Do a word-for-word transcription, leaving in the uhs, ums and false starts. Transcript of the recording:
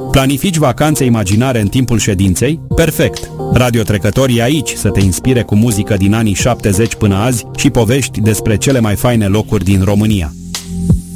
Planifici vacanțe imaginare în timpul ședinței? Perfect! Radiotrecătorii e aici să te inspire cu muzică din anii șaptezeci până azi și povești despre cele mai faine locuri din România.